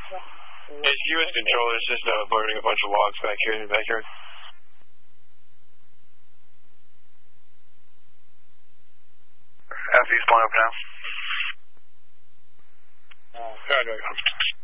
It's U.S. Control. It's just burning a bunch of logs back here in the backyard. Southeast point open now. Right.